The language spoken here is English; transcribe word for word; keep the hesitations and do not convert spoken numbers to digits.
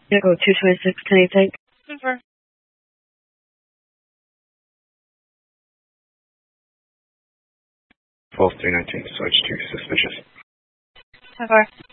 Yeah, go two twenty-six, can you take? Confirm. twelve three nineteen, switch to suspicious. How far?